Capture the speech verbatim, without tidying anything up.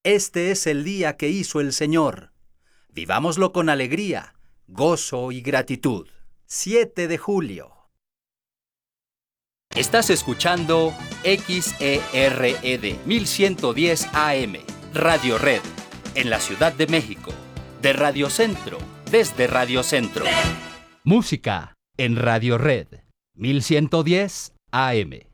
Este es el día que hizo el Señor. Vivámoslo con alegría, gozo y gratitud. siete de julio. Estás escuchando X E R E D mil ciento diez A M, Radio Red, en la Ciudad de México, de Radio Centro, desde Radio Centro. Música en Radio Red, mil ciento diez A M.